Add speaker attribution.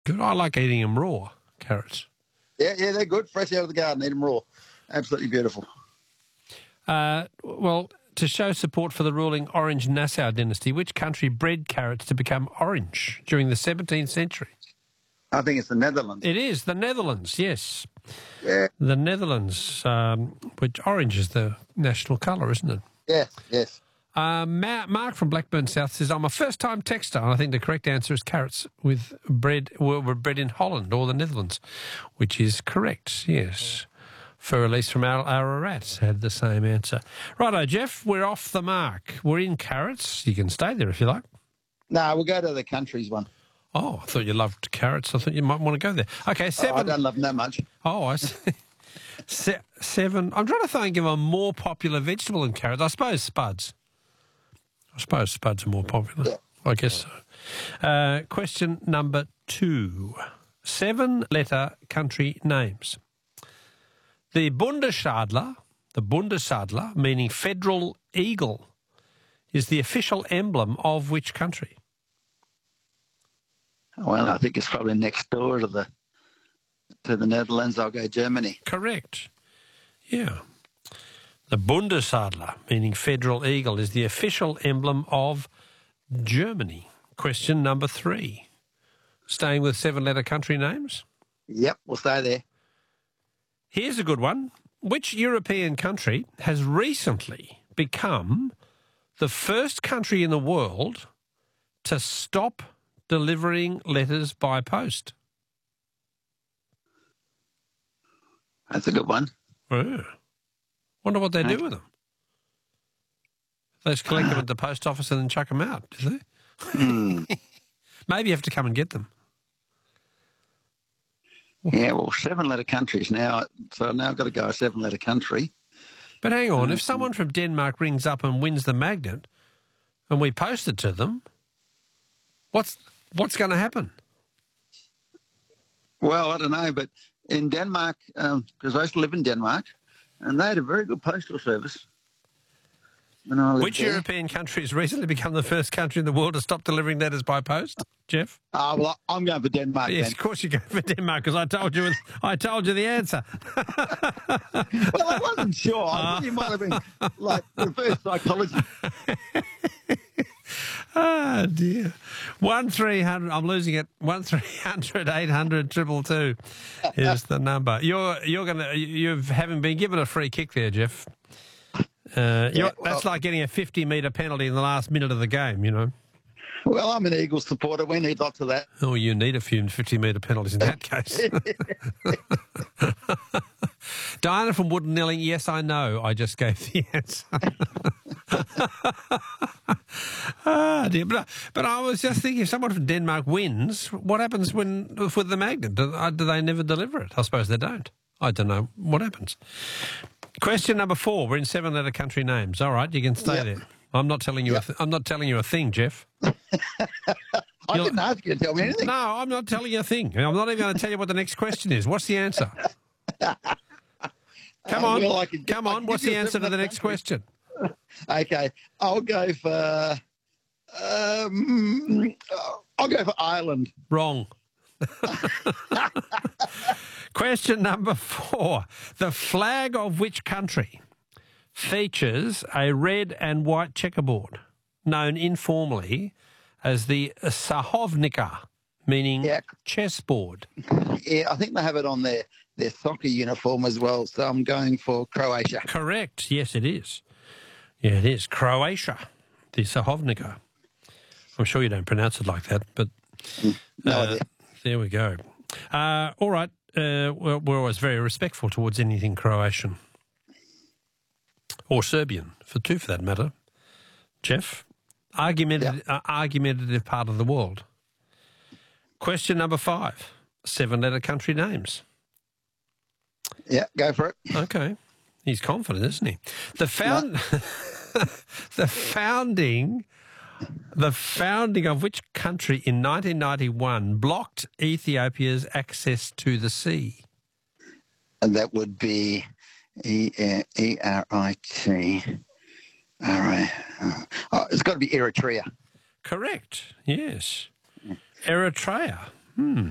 Speaker 1: Good. I like eating them raw, carrots.
Speaker 2: Yeah, they're good. Fresh out of the garden, eat them raw. Absolutely beautiful.
Speaker 1: Well, to show support for the ruling Orange Nassau dynasty, which country bred carrots to become orange during the 17th century?
Speaker 2: I think it's the Netherlands.
Speaker 1: It is the Netherlands, yes.
Speaker 2: Yeah.
Speaker 1: The Netherlands, which orange is the national colour, isn't it?
Speaker 2: Yes.
Speaker 1: Mark from Blackburn South says, I'm a first-time texter, and I think the correct answer is carrots were bred in Holland or the Netherlands, which is correct, yes. Fur Elise from Ararat had the same answer. Righto, Jeff, we're off the mark. We're in carrots. You can stay there if you like.
Speaker 2: No, we'll go to the countries one.
Speaker 1: Oh, I thought you loved carrots. I thought you might want to go there. Okay, 7.
Speaker 2: I don't love them that much.
Speaker 1: Oh, I see. 7. I'm trying to think of a more popular vegetable than carrots. I suppose spuds. Spuds are more popular.
Speaker 2: Yeah.
Speaker 1: I guess so. Question number 2. 7-letter country names. The Bundesadler, meaning federal eagle, is the official emblem of which country?
Speaker 2: Well, I think it's probably next door to the Netherlands. I'll go Germany.
Speaker 1: Correct. Yeah. The Bundesadler, meaning federal eagle, is the official emblem of Germany. Question number 3. Staying with 7-letter country names?
Speaker 2: Yep, we'll stay there.
Speaker 1: Here's a good one. Which European country has recently become the first country in the world to stop delivering letters by post?
Speaker 2: That's a good one.
Speaker 1: Oh. Wonder what they do with them. They just collect them at the post office and then chuck them out, do they? Maybe you have to come and get them.
Speaker 2: Yeah, well, 7-letter countries now, so now I've got to go a 7-letter country.
Speaker 1: But hang on, if someone from Denmark rings up and wins the magnet and we post it to them, what's going to happen?
Speaker 2: Well, I don't know, but in Denmark, because I used to live in Denmark, and they had a very good postal service.
Speaker 1: Which European country has recently become the first country in the world to stop delivering letters by post, Jeff?
Speaker 2: Well, I'm going for Denmark.
Speaker 1: Yes,
Speaker 2: then.
Speaker 1: of course you're going for Denmark because I told you the answer.
Speaker 2: Well, I wasn't sure. I thought you might have been like reverse psychology.
Speaker 1: Oh, dear. 1300, I'm losing it. 1300 800 222 is the number. You haven't been given a free kick there, Jeff. That's like getting a 50-metre penalty in the last minute of the game, you know.
Speaker 2: Well, I'm an Eagles supporter. We need lots of that.
Speaker 1: Oh, you need a few 50-metre penalties in that case. Diana from Wooden Nilling, yes, I know. I just gave the answer. Dear. But I was just thinking, if someone from Denmark wins, what happens with the magnet? Do they never deliver it? I suppose they don't. I don't know what happens. Question number 4. We're in 7-letter country names. All right, you can stay there. I'm not telling you. I'm not telling you a thing, Jeff.
Speaker 2: I didn't ask you to tell me anything.
Speaker 1: No, I'm not telling you a thing. I'm not even going to tell you what the next question is. What's the answer? Come on. What's the answer to the next question?
Speaker 2: Okay, I'll go for Ireland.
Speaker 1: Wrong. Question number 4. The flag of which country features a red and white checkerboard, known informally as the Sahovnica, meaning chessboard?
Speaker 2: Yeah, I think they have it on their soccer uniform as well, so I'm going for Croatia.
Speaker 1: Correct. Yes, it is. Yeah, it is. Croatia, the Sahovnica. I'm sure you don't pronounce it like that, but
Speaker 2: no idea.
Speaker 1: There we go. All right. We're always very respectful towards anything Croatian. Or Serbian, for that matter. Jeff, argumentative part of the world. Question number 5, 7-letter country names.
Speaker 2: Yeah, go for it.
Speaker 1: Okay. He's confident, isn't he? The founding of which country in 1991 blocked Ethiopia's access to the sea?
Speaker 2: And that would be E-R-I-T. All right. It's got to be Eritrea.
Speaker 1: Correct. Yes. Eritrea.